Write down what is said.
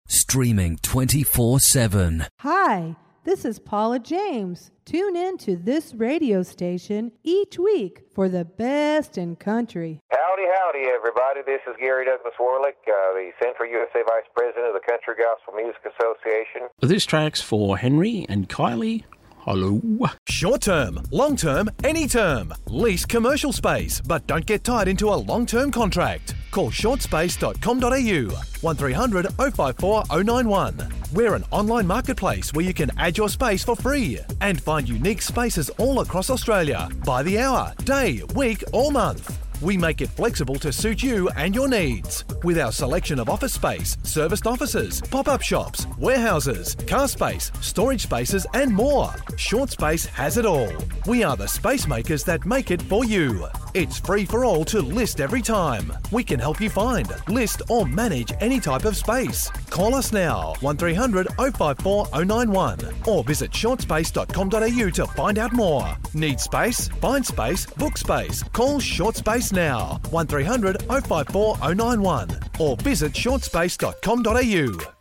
Streaming 24/7. Hi, this is Paula James. Tune in to this radio station each week for the best in country. Howdy, everybody. This is Gary Douglas Warlick, the Central USA Vice President of the Country Gospel Music Association. This track's for Henry and Kylie. Hello. Short term, long term, any term. Lease commercial space, but don't get tied into a long-term contract. Call shortspace.com.au 1300 054 091. We're an online marketplace where you can add your space for free and find unique spaces all across Australia by the hour, day, week or month. We make it flexible to suit you and your needs. With our selection of office space, serviced offices, pop-up shops, warehouses, car space, storage spaces and more. Short Space has it all. We are the space makers that make it for you. It's free for all to list every time. We can help you find, list or manage any type of space. Call us now, 1300 054 091 or visit shortspace.com.au to find out more. Need space? Find space, book space. Call Short Space now, 1300 054 091 or visit shortspace.com.au.